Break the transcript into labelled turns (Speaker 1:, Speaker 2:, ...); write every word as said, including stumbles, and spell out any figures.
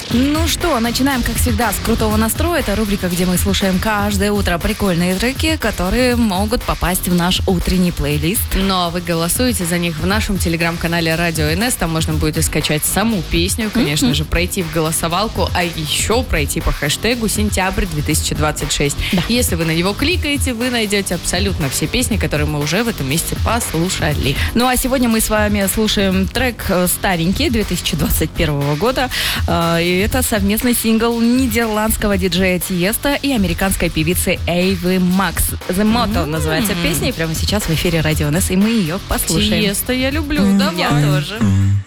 Speaker 1: Ну что, начинаем, как всегда, с крутого настроя. Это рубрика, где мы слушаем каждое утро прикольные треки, которые могут попасть в наш утренний плейлист.
Speaker 2: Ну а вы голосуете за них в нашем телеграм-канале Радио эн эс. Там можно будет и скачать саму песню, конечно mm-hmm. же, пройти в голосовалку, а еще пройти по хэштегу «Сентябрь две тысячи двадцать шесть». Да. Если вы на него кликаете, вы найдете абсолютно все песни, которые мы уже в этом месяце послушали.
Speaker 1: Ну а сегодня мы с вами слушаем трек старенький, две тысячи двадцать первого года. И это совместный сингл нидерландского диджея Тиеста и американской певицы Эйвы Макс. The Motto mm-hmm. называется песня, и прямо сейчас в эфире Радио эн эс, и мы ее послушаем.
Speaker 2: Тиеста я люблю,
Speaker 1: mm-hmm.
Speaker 2: давай.
Speaker 1: Я тоже.